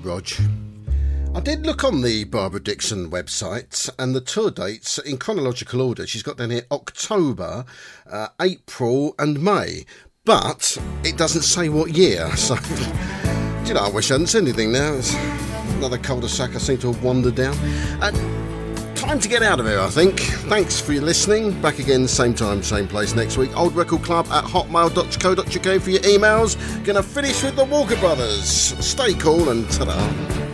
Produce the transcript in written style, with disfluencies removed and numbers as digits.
Rog. I did look on the Barbara Dickson website and the tour dates in chronological order. She's got down here October, April and May, but it doesn't say what year. So, do you know, I wish I hadn't said anything now. It's another cul-de-sac I seem to have wandered down. Time to get out of here, I think. Thanks for your listening. Back again, same time, same place next week. oldrecordclub@hotmail.co.uk for your emails. Gonna finish with the Walker Brothers. Stay cool and ta-da.